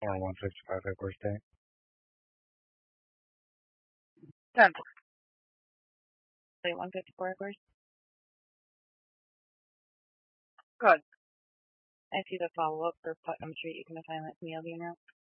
Or 155 at worst day. 10. Wait, 154 at worst? Good. I see the follow-up for Putnam Street. You can assign that to me. I'll be in route.